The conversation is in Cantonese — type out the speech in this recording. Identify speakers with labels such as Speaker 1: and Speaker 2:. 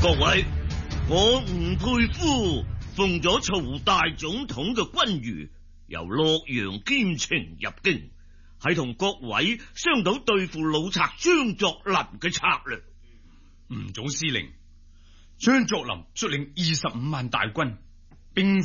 Speaker 1: 各位，我吳佩孚奉咗曹大總統嘅軍諭，由洛陽兼程入京，係同各位商討對付老賊張作霖嘅策略。
Speaker 2: 吳總司令，張作霖率領25萬大軍，兵